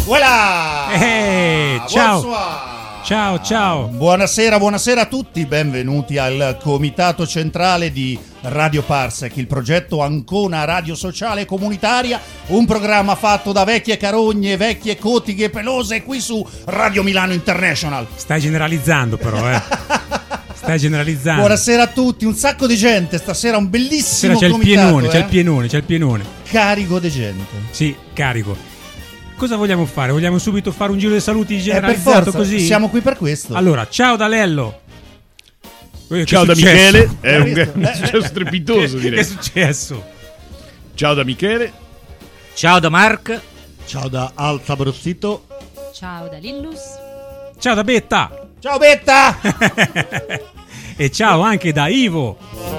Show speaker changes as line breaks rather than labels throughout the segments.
Voilà!
Ciao!
Bonsoir.
Ciao!
Buonasera a tutti, benvenuti al Comitato Centrale di Radio Parsec, il progetto Ancona Radio Sociale Comunitaria, un programma fatto da vecchie carogne, vecchie cotighe pelose qui su Radio Milano International.
Stai generalizzando però, Stai generalizzando.
Buonasera a tutti, un sacco di gente, stasera un bellissimo
c'è
comitato.
C'è il pienone.
Carico di gente.
Sì, carico. Cosa vogliamo fare? Vogliamo subito fare un giro dei saluti generalizzato
per forza,
così?
Siamo qui per questo.
Allora, ciao da Lello.
Ciao da Michele. È un successo strepitoso, direi.
Che è successo?
Ciao da Michele.
Ciao da Mark.
Ciao da Alza Brozzito.
Ciao da Lillus.
Ciao da Betta.
Ciao Betta.
E ciao anche da Ivo.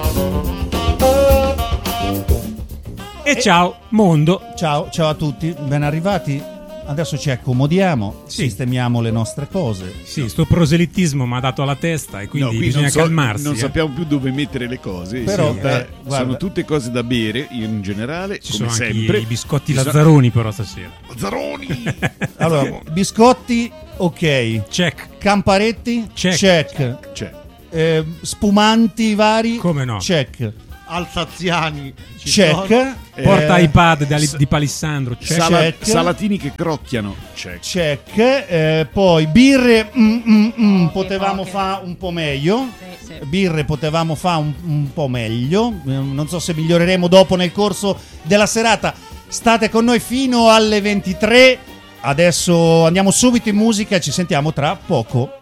E ciao Mondo.
Ciao a tutti, ben arrivati. Adesso ci accomodiamo, sistemiamo le nostre cose.
Sì, sto proselitismo mi ha dato alla testa e quindi bisogna calmarsi.
Non sappiamo più dove mettere le cose.
Però,
sono tutte cose da bere in generale,
ci
come
sono
sempre.
Anche i biscotti Lazzaroni però stasera.
Lazzaroni!
Allora, biscotti, ok.
Check.
Camparetti, check. Spumanti vari,
come no?
Check.
Alsaziani,
check.
Porta iPad di Palissandro, check.
Salatini che crocchiano,
check. Poi birre, potevamo fare un po' meglio.
Sì.
Birre potevamo fare un po' meglio. Non so se miglioreremo dopo nel corso della serata. State con noi fino alle 23. Adesso andiamo subito in musica e ci sentiamo tra poco.